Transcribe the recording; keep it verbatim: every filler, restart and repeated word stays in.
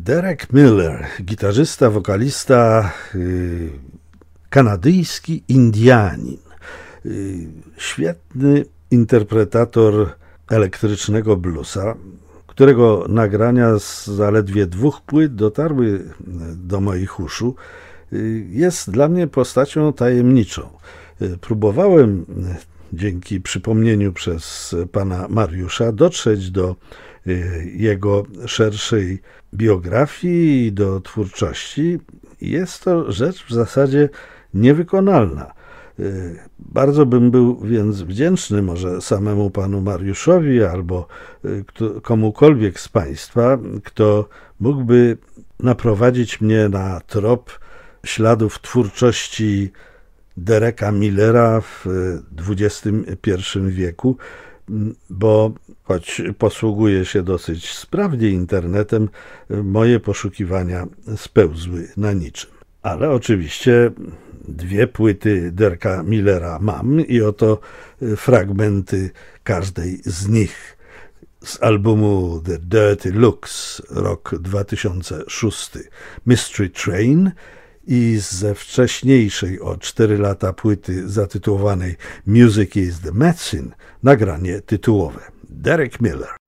Derek Miller, gitarzysta, wokalista, yy, kanadyjski Indianin, yy, świetny interpretator elektrycznego bluesa, którego nagrania z zaledwie dwóch płyt dotarły do moich uszu, yy, jest dla mnie postacią tajemniczą. Yy, próbowałem dzięki przypomnieniu przez pana Mariusza dotrzeć do jego szerszej biografii i do twórczości. Jest to rzecz w zasadzie niewykonalna. Bardzo bym był więc wdzięczny może samemu panu Mariuszowi albo komukolwiek z państwa, kto mógłby naprowadzić mnie na trop śladów twórczości Dereka Millera w dwudziestym pierwszym wieku, bo choć posługuję się dosyć sprawnie internetem, moje poszukiwania spełzły na niczym. Ale oczywiście dwie płyty Dereka Millera mam i oto fragmenty każdej z nich. Z albumu The Dirty Looks, rok dwa tysiące szósty, Mystery Train, i ze wcześniejszej o cztery lata płyty zatytułowanej Music is the Medicine nagranie tytułowe. Derek Miller.